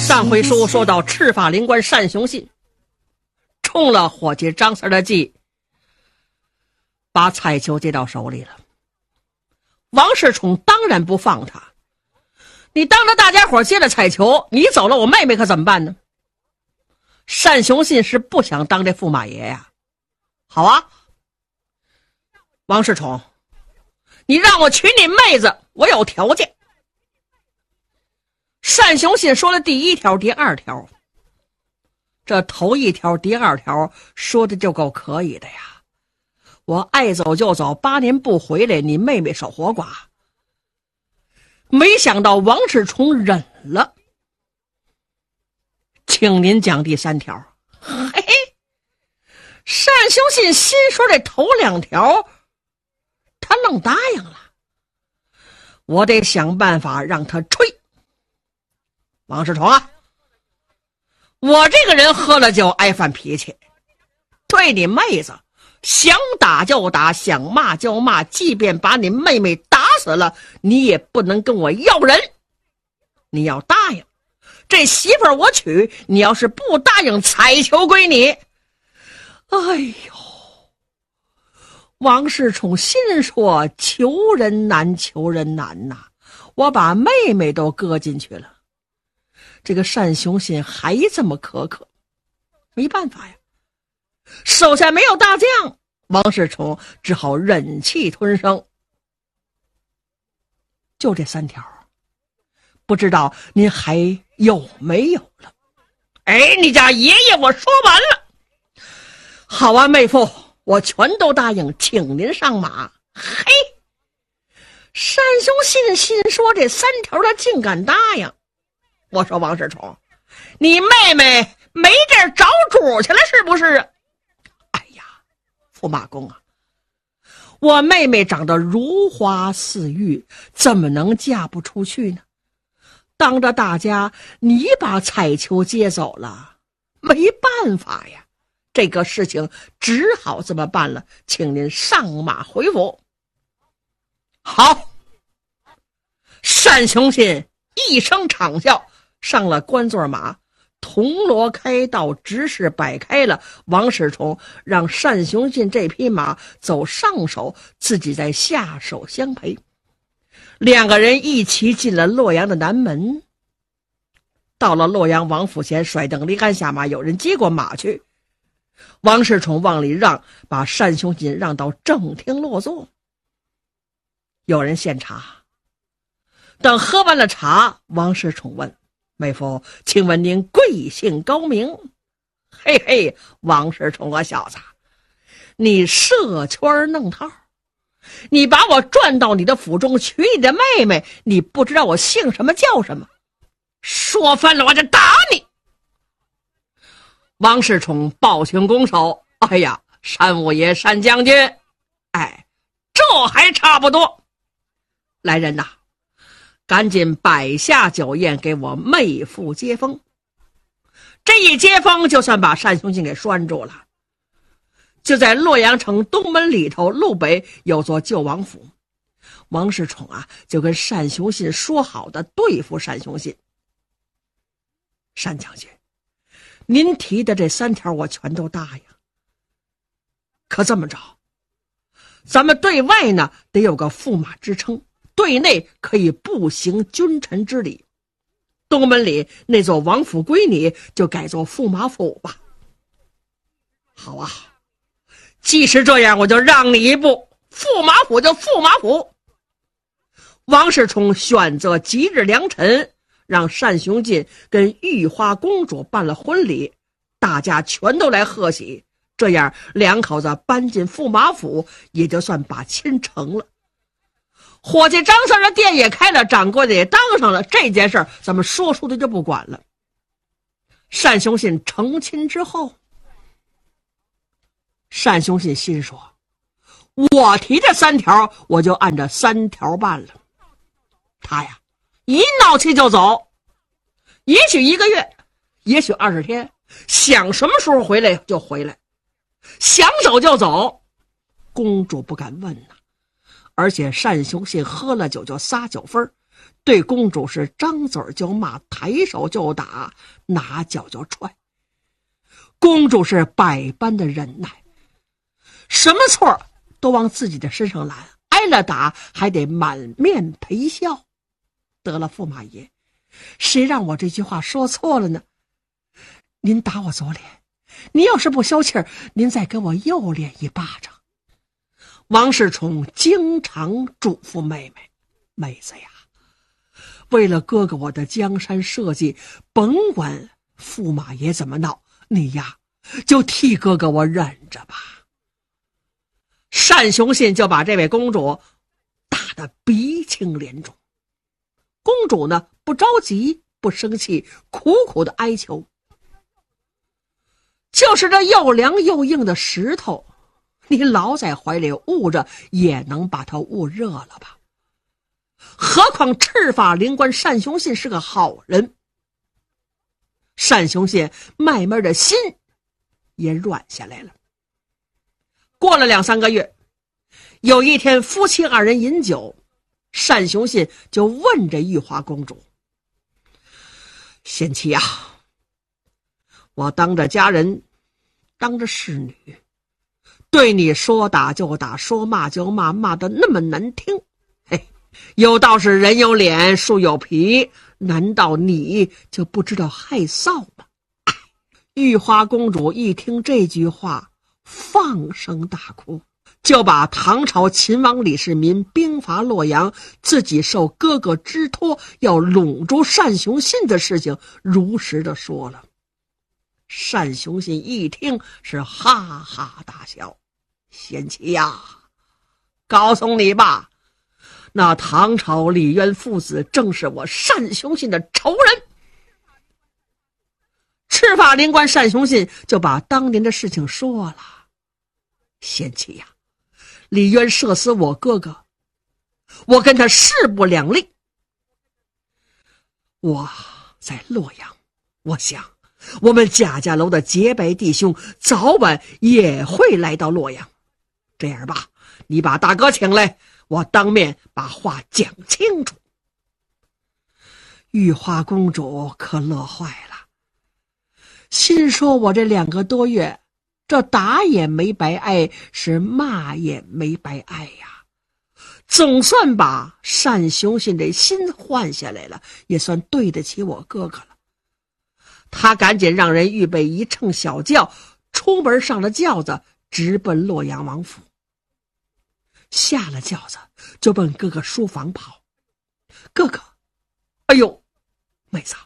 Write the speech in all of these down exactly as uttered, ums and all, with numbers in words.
上回书说到赤发灵官单雄信冲了伙计张三的计，把彩球接到手里了。王世充当然不放他，你当着大家伙接了彩球，你走了我妹妹可怎么办呢？单雄信是不想当这驸马爷呀。好啊，王世充，你让我娶你妹子，我有条件。单雄信说了第一条第二条，这头一条第二条说的就够可以的呀。我爱走就走，八年不回来，你妹妹守活寡。没想到王世充忍了。请您讲第三条。嘿嘿，单雄信心说这头两条他愣答应了，我得想办法让他吹。王世充啊，我这个人喝了酒爱犯脾气，对你妹子想打就打，想骂就骂，即便把你妹妹打死了，你也不能跟我要人。你要答应这媳妇儿我娶，你要是不答应，彩球归你。哎呦，王世充心说求人难求人难呐、啊，我把妹妹都搁进去了，这个单雄信还这么苛刻，没办法呀，手下没有大将，王世充只好忍气吞声。就这三条，不知道您还有没有了？哎，你家爷爷我说完了。好啊，妹夫，我全都答应，请您上马。嘿，单雄信心说这三条他竟敢答应。我说王世充，你妹妹没这儿找主去了是不是啊？哎呀，驸马公啊，我妹妹长得如花似玉，怎么能嫁不出去呢？当着大家你把彩球接走了，没办法呀，这个事情只好这么办了，请您上马回府。好，单雄信一声长啸，上了官座马，铜锣开道，执事摆开了。王世充让单雄信这匹马走上手，自己在下手相陪。两个人一起进了洛阳的南门。到了洛阳王府前，甩灯离鞍下马，有人接过马去。王世充往里让，把单雄信让到正厅落座。有人献茶。等喝完了茶，王世充问妹夫，请问您贵姓高名？嘿嘿，王世充啊，小子，你设圈弄套，你把我转到你的府中娶你的妹妹，你不知道我姓什么叫什么？说翻了我就打你！王世充抱拳拱手，哎呀，单五爷单将军，哎，这还差不多。来人呐，赶紧摆下酒宴给我妹夫接风。这一接风就算把单雄信给拴住了。就在洛阳城东门里头路北有座旧王府，王世充啊就跟单雄信说好的对付单雄信。单将军，您提的这三条我全都答应，可这么着，咱们对外呢得有个驸马之称，对内可以不行君臣之礼。东门里那座王府归你，就改做驸马府吧。好啊，既是这样，我就让你一步，驸马府就驸马府。王世充选择吉日良辰，让单雄信跟玉花公主办了婚礼，大家全都来贺喜，这样两口子搬进驸马府，也就算把亲成了。伙计张三的店也开了，掌柜的也当上了，这件事儿咱们说书的就不管了。单雄信成亲之后，单雄信心说，我提这三条，我就按这三条办了。他呀一闹气就走，也许一个月，也许二十天，想什么时候回来就回来，想走就走。公主不敢问呐、啊，而且单雄信喝了酒就撒酒疯， 对公主是张嘴就骂，抬手就打，拿脚就踹。公主是百般的忍耐，什么错都往自己的身上揽，挨了打还得满面陪笑。得了，驸马爷，谁让我这句话说错了呢？您打我左脸，您要是不消气儿，您再给我右脸一巴掌。王世充经常嘱咐妹妹，妹子呀，为了哥哥我的江山社稷，甭管驸马爷怎么闹，你呀就替哥哥我忍着吧。单雄信就把这位公主打得鼻青脸肿。公主呢，不着急不生气，苦苦的哀求，就是这又凉又硬的石头，你老在怀里捂着，也能把它捂热了吧？何况赤发灵官单雄信是个好人。单雄信慢慢的心也软下来了。过了两三个月，有一天夫妻二人饮酒，单雄信就问这玉华公主，贤妻呀，我当着家人，当着侍女，对你说打就打，说骂就骂，骂得那么难听，嘿，有道是人有脸树有皮，难道你就不知道害臊吗？玉华公主一听这句话，放声大哭，就把唐朝秦王李世民兵伐洛阳，自己受哥哥之托要笼住单雄信的事情如实的说了。单雄信一听是哈哈大笑，贤妻呀，告诉你吧，那唐朝李渊父子正是我单雄信的仇人。赤发灵官单雄信就把当年的事情说了。贤妻呀，李渊射死我哥哥，我跟他势不两立。我在洛阳，我想我们贾家楼的结拜弟兄早晚也会来到洛阳。这样吧，你把大哥请来，我当面把话讲清楚。玉华公主可乐坏了，心说我这两个多月，这打也没白挨，是骂也没白挨呀，总算把单雄信这心换下来了，也算对得起我哥哥了。他赶紧让人预备一乘小轿，出门上了轿子，直奔洛阳王府。下了轿子就奔哥哥书房跑。哥哥，哎呦，妹子，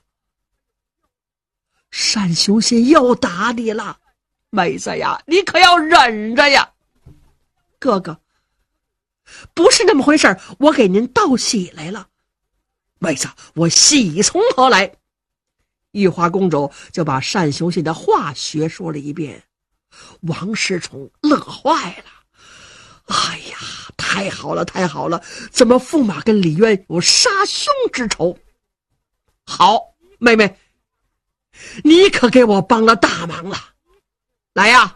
单雄信又打你了，妹子呀，你可要忍着呀。哥哥，不是那么回事，我给您道喜来了。妹子，我喜从何来？玉华公主就把单雄信的话学说了一遍。王世充乐坏了，哎呀，太好了太好了，怎么驸马跟李渊有杀兄之仇？好，妹妹，你可给我帮了大忙了。来呀，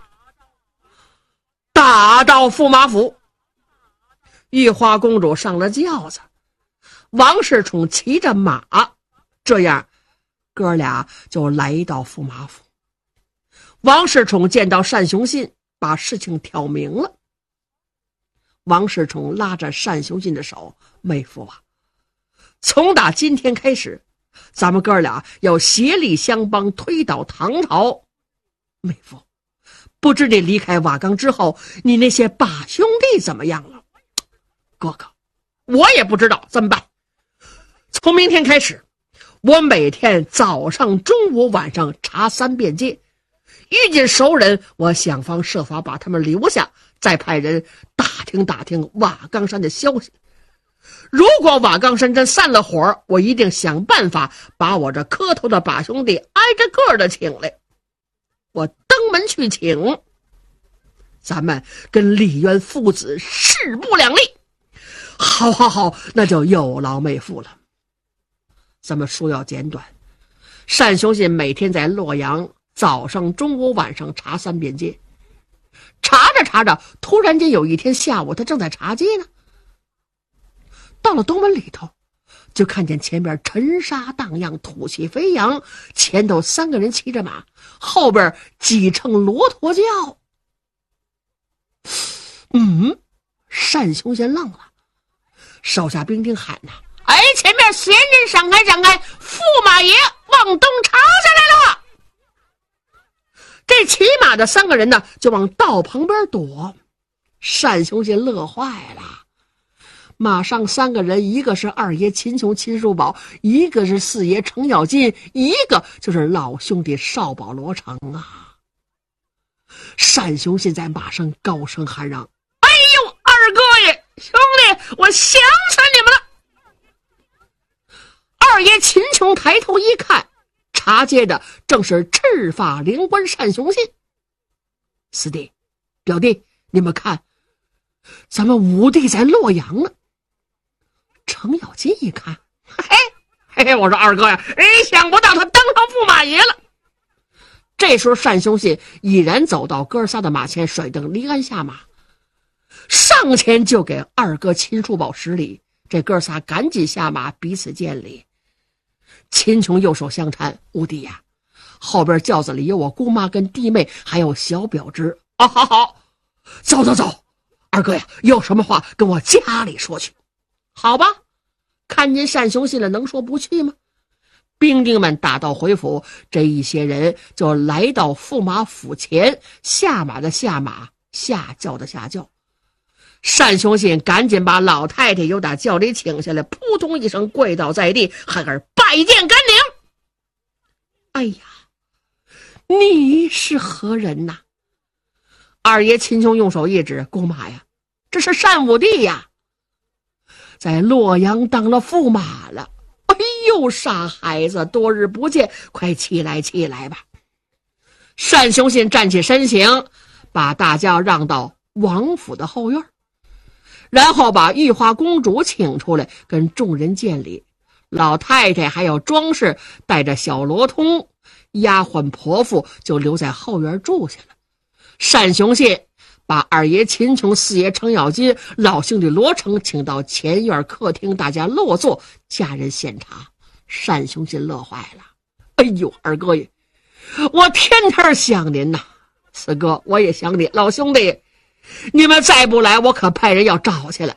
打到驸马府。玉华公主上了轿子，王世充骑着马，这样哥俩就来到驸马府。王世充见到单雄信，把事情挑明了。王世充拉着单雄信的手，妹夫啊，从打今天开始，咱们哥俩要协力相帮，推倒唐朝。妹夫，不知你离开瓦岗之后，你那些把兄弟怎么样了？哥哥，我也不知道，怎么办？从明天开始，我每天早上、中午、晚上查三遍街，遇见熟人，我想方设法把他们留下，再派人打听打听瓦岗山的消息。如果瓦岗山真散了火，我一定想办法把我这磕头的把兄弟挨着个的请来，我登门去请，咱们跟李渊父子势不两立。好好好，那就有劳妹夫了。咱们书要简短，单雄信每天在洛阳早上、中午、晚上查三遍街，查着查着，突然间有一天下午，他正在查街呢。到了东门里头， 就看见前边尘沙荡漾，土气飞扬，前头三个人骑着马，后边几乘骆驼轿。嗯，单雄先愣了，手下兵丁喊呐：“哎，前面闲人闪开闪开，驸马爷往东朝下来了！”这骑马的三个人呢，就往道旁边躲。单雄先乐坏了。马上三个人，一个是二爷秦琼秦叔宝，一个是四爷程咬金，一个就是老兄弟少保罗成啊。单雄信在马上高声喊嚷：“哎呦，二哥爷，兄弟，我想起你们了！”二爷秦琼抬头一看，查接的正是赤发灵官单雄信。四弟、表弟，你们看，咱们五弟在洛阳呢。程咬金一看，嘿嘿嘿，我说二哥呀，哎，想不到他当上驸马爷了。这时候单雄信已然走到哥仨的马前，甩蹬离鞍下马，上前就给二哥秦叔宝施礼。这哥仨赶紧下马，彼此见礼。秦琼右手相搀：“五弟呀，后边轿子里有我姑妈跟弟妹，还有小表侄。啊，好好，走走走，二哥呀，有什么话跟我家里说去。”好吧，看见单雄信了，能说不去吗？兵丁们打道回府，这一些人就来到驸马府前，下马的下马，下轿的下轿。单雄信赶紧把老太太由打轿里请下来，扑通一声跪倒在地，喊儿拜见干娘。哎呀，你是何人呐？二爷秦琼用手一指：“姑妈呀，这是单武帝呀，在洛阳当了驸马了。哎呦，傻孩子，多日不见，快起来起来吧。”单雄信站起身形，把大轿让到王府的后院，然后把玉花公主请出来跟众人见礼。老太太还有庄氏带着小罗通、丫鬟婆妇就留在后院住下了。单雄信把二爷秦琼、四爷程咬金、老兄弟罗成请到前院客厅，大家落座，家人献茶。单雄信乐坏了：“哎呦，二哥爷，我天天想您呐！四哥，我也想你。老兄弟，你们再不来，我可派人要找去了。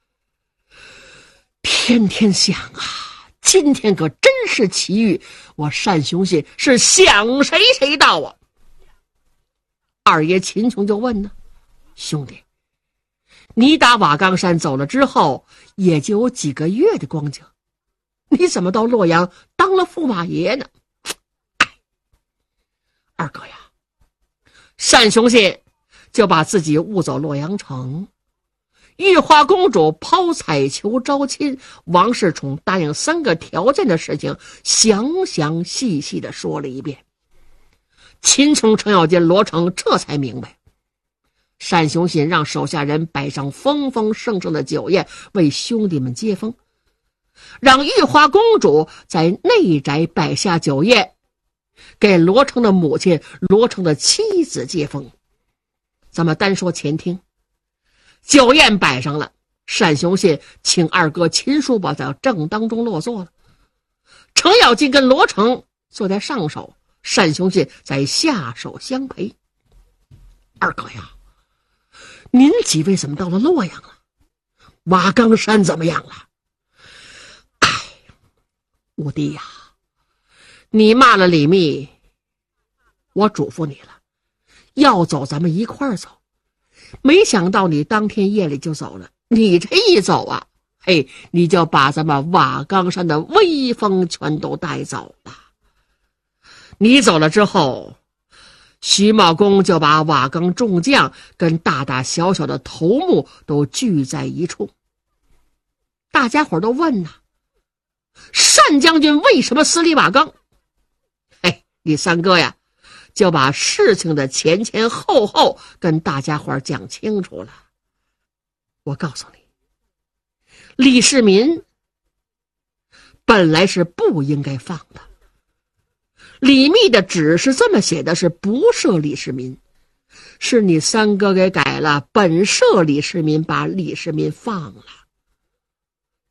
天天想啊，今天可真是奇遇，我单雄信是想谁谁到啊。”二爷秦琼就问呢：“兄弟，你打瓦岗山走了之后，也就有几个月的光景，你怎么到洛阳当了驸马爷呢？”哎，二哥呀，单雄信就把自己误走洛阳城，玉花公主抛彩球招亲，王世充答应三个条件的事情，详详细细的说了一遍。秦琼、程咬金、罗成这才明白，单雄信让手下人摆上丰丰盛盛的酒宴，为兄弟们接风，让玉花公主在内宅摆下酒宴，给罗成的母亲、罗成的妻子接风。咱们单说前厅，酒宴摆上了，单雄信请二哥秦叔宝在正当中落座了，程咬金跟罗成坐在上手，单雄信在下手相陪。二哥呀，您几位怎么到了洛阳了？瓦岗山怎么样了？哎，五弟呀，你骂了李密，我嘱咐你了，要走咱们一块儿走。没想到你当天夜里就走了，你这一走啊，嘿，你就把咱们瓦岗山的威风全都带走了。你走了之后，徐茂公就把瓦岗众将跟大大小小的头目都聚在一处。大家伙都问呐，单将军为什么私立瓦岗？嘿，你三哥呀，就把事情的前前后后跟大家伙讲清楚了。我告诉你，李世民本来是不应该放的，李密的旨是这么写的，是不赦李世民，是你三哥给改了，本赦李世民，把李世民放了。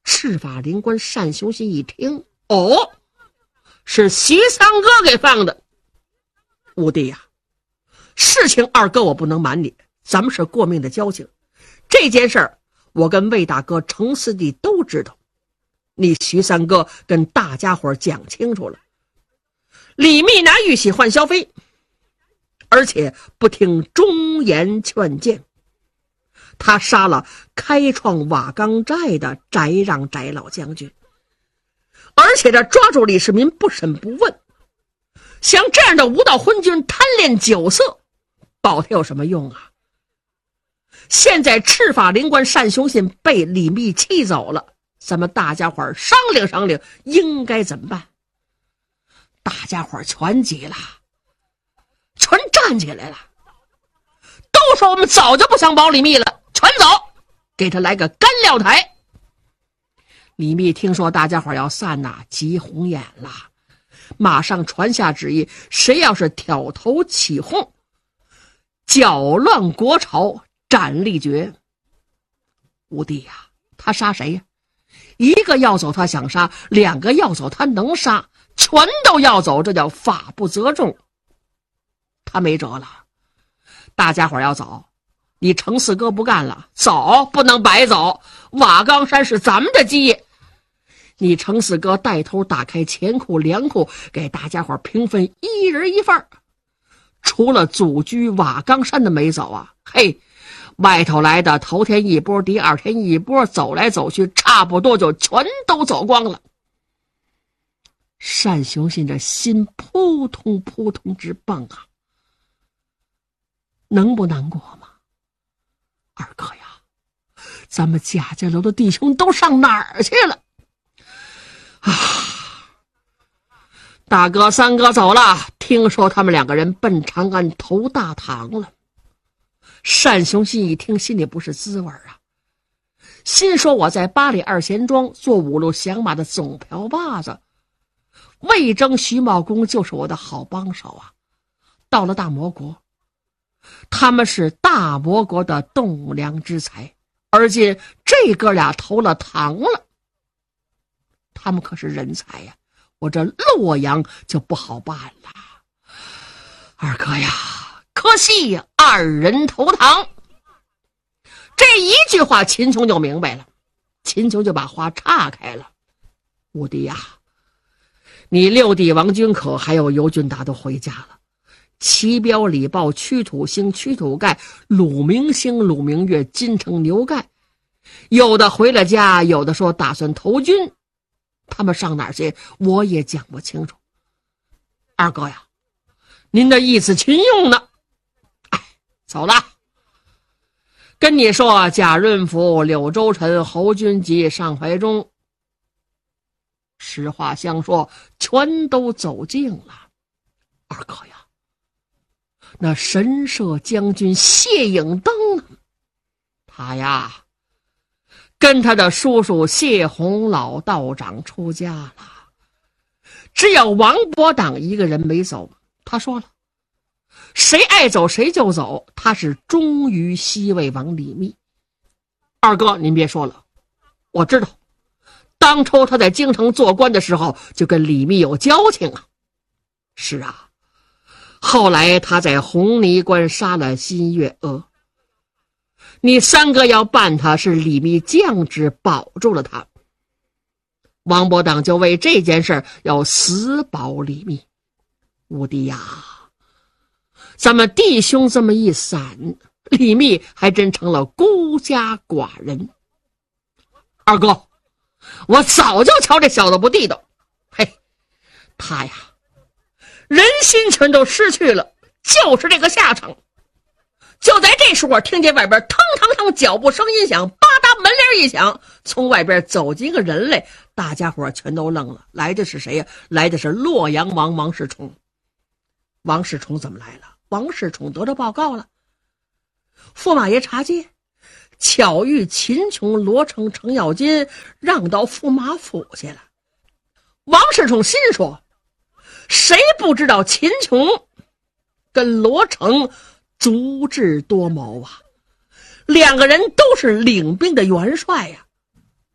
赤法灵官单雄信一听，哦，是徐三哥给放的。五弟呀、啊，事情二哥我不能瞒你，咱们是过命的交情，这件事儿我跟魏大哥、程四弟都知道，你徐三哥跟大家伙讲清楚了。李密拿玉玺换萧妃，而且不听忠言劝谏，他杀了开创瓦岗寨的翟让翟老将军，而且这抓住李世民不审不问，像这样的无道昏君贪恋酒色，保他有什么用啊？现在赤法灵官单雄信被李密气走了，咱们大家伙商量商量应该怎么办。大家伙全急了，全站起来了，都说我们早就不想保李密了，全走，给他来个干撂台。李密听说大家伙要散呐，急红眼了，马上传下旨意，谁要是挑头起哄，搅乱国朝，斩立决。五弟呀、啊，他杀谁呀？一个要走他想杀，两个要走他能杀，全都要走，这叫法不责众。他没辙了，大家伙要走，你程四哥不干了，走不能白走，瓦岗山是咱们的基业，你程四哥带头打开钱库粮库，给大家伙平分一人一份，除了祖居瓦岗山的没走啊，嘿，外头来的头天一波，第二天一波，走来走去，差不多就全都走光了。单雄信这心扑通扑通直蹦啊，能不难过吗？二哥呀，咱们贾家楼的弟兄都上哪儿去了啊？大哥三哥走了，听说他们两个人奔长安投大唐了。单雄信一听，心里不是滋味啊，心说我在八里二贤庄做五路响马的总瓢把子，魏征、徐茂公就是我的好帮手啊。到了大魔国，他们是大魔国的栋梁之才，而今这哥俩投了唐了，他们可是人才呀，我这洛阳就不好办了。二哥呀，可惜呀，二人投唐。这一句话秦琼就明白了，秦琼就把话岔开了。五弟呀，你六弟王君可还有尤俊达都回家了，齐彪、李豹、屈土星、屈土盖、鲁明星、鲁明月、金城、牛盖，有的回了家，有的说打算投军，他们上哪儿去我也讲不清楚。二哥呀，您的意思秦用呢？哎，走了。跟你说，贾润甫、柳州臣、侯君集、尚怀忠，实话相说，全都走尽了。二哥呀，那神社将军谢影登，他呀跟他的叔叔谢洪老道长出家了，只有王伯党一个人没走。他说了，谁爱走谁就走，他是忠于西魏王李密。二哥您别说了，我知道当初他在京城做官的时候就跟李密有交情啊。是啊，后来他在红泥关杀了新月娥，你三哥要办他，是李密降旨保住了他，王伯党就为这件事要死保李密。五弟呀，咱们弟兄这么一散，李密还真成了孤家寡人。二哥，我早就瞧这小子不地道，嘿，他呀人心全都失去了，就是这个下场。就在这时候，听见外边腾腾腾脚步声音响，吧嗒门铃一响，从外边走进一个人来，大家伙全都愣了。来的是谁呀？来的是洛阳王王世充。王世充怎么来了？王世充得着报告了，驸马爷查街，巧遇秦琼、罗成、程咬金让到驸马府去了。王世充心说，谁不知道秦琼跟罗成足智多谋啊，两个人都是领兵的元帅呀、啊。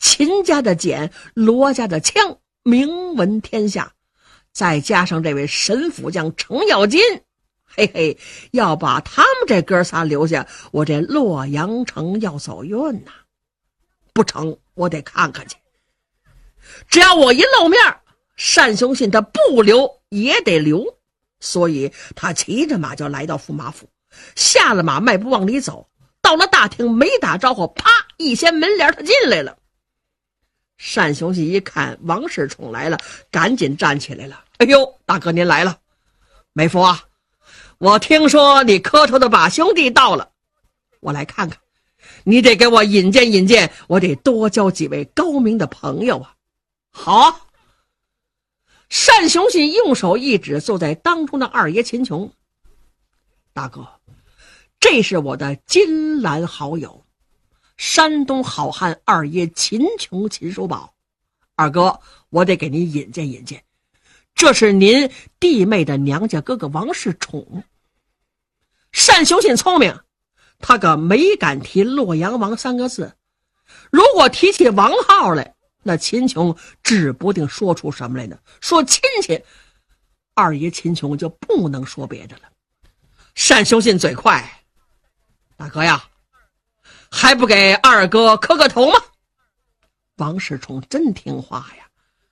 秦家的剑，罗家的枪，名闻天下。再加上这位神副将程咬金，嘿嘿，要把他们这哥仨留下，我这洛阳城要走运呐、啊！不成，我得看看去。只要我一露面，单雄信他不留也得留，所以他骑着马就来到驸马府，下了马迈步往里走，到了大厅没打招呼，啪一掀门帘，他进来了。单雄信一看王世充来了，赶紧站起来了。哎呦，大哥您来了。妹夫啊，我听说你磕头的把兄弟到了，我来看看，你得给我引荐引荐，我得多交几位高明的朋友啊。好啊。单雄信用手一指坐在当中的二爷秦琼，大哥，这是我的金兰好友，山东好汉二爷秦琼秦叔宝。二哥，我得给您引荐引荐，这是您弟妹的娘家哥哥王世充。单雄信聪明，他可没敢提洛阳王三个字，如果提起王号来，那秦琼指不定说出什么来呢。说亲戚，二爷秦琼就不能说别的了。单雄信嘴快，大哥呀，还不给二哥磕个头吗？王世充真听话呀，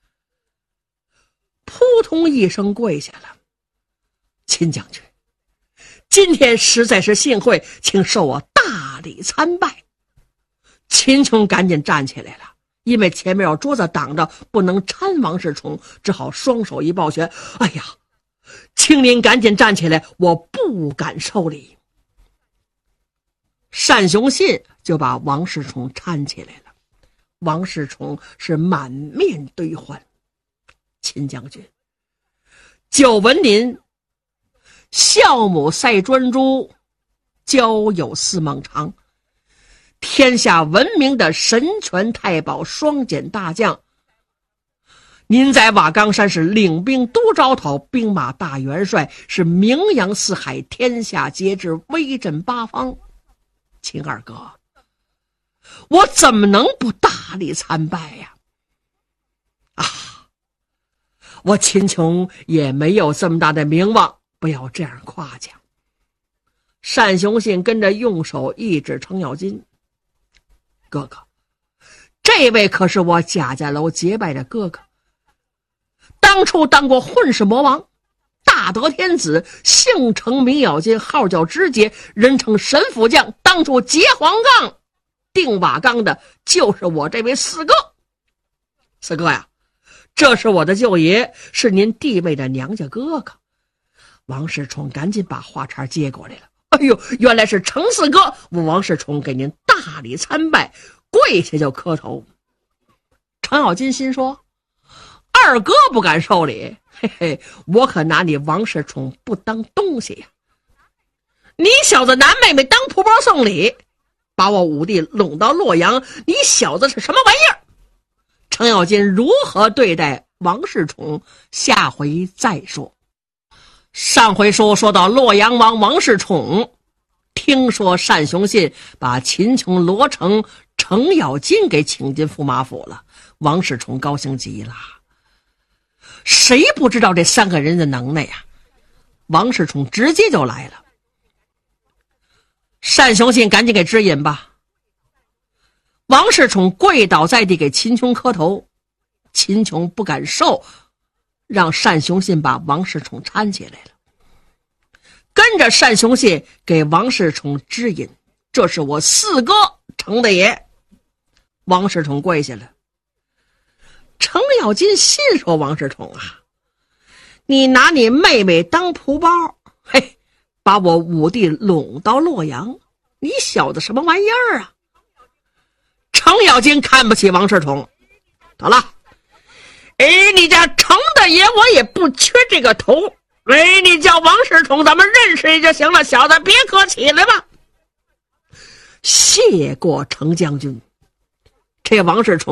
扑通一声跪下了。秦将军，今天实在是幸会，请受我大礼参拜。秦琼赶紧站起来了，因为前面有桌子挡着，不能搀王世充，只好双手一抱拳，哎呀，请您赶紧站起来，我不敢受礼。单雄信就把王世充搀起来了。王世充是满面堆欢，秦将军，久闻您孝母赛专诸，交友似孟尝，天下闻名的神拳太保双锏大将，您在瓦岗山是领兵都招讨，兵马大元帅，是名扬四海，天下皆知，威震八方。秦二哥，我怎么能不大礼参拜呀？啊，我秦琼也没有这么大的名望，不要这样夸奖。单雄信跟着用手一指程咬金，哥哥，这位可是我贾家楼结拜的哥哥，当初当过混世魔王，大德天子，姓程名咬金，号叫直节，人称神副将，当初结黄杠定瓦岗的就是我这位四哥。四哥呀，这是我的舅爷，是您弟妹的娘家哥哥。王世充赶紧把话茬接过来了，哎呦，原来是程四哥，我王世充给您大礼参拜，跪下就磕头。程咬金心说，二哥不敢受礼，嘿嘿，我可拿你王世充不当东西呀！你小子拿妹妹当仆包送礼，把我五弟拢到洛阳，你小子是什么玩意儿？程咬金如何对待王世充，下回再说。上回书说到洛阳王王世充，听说单雄信把秦琼、罗成、程咬金给请进驸马府了，王世充高兴极了。谁不知道这三个人的能耐呀？王世充直接就来了。单雄信赶紧给指引吧。王世充跪倒在地给秦琼磕头，秦琼不敢受，让单雄信把王世充搀起来了。跟着单雄信给王世充指引，这是我四哥程大爷。王世充跪下了。程咬金心说，王世充啊，你拿你妹妹当仆包，嘿，把我五弟拢到洛阳，你小子什么玩意儿啊？程咬金看不起王世充，得了，哎，你家程大爷我也不缺这个头，哎，你叫王世充咱们认识就行了，小子别客气了吧。谢过程将军。这王世充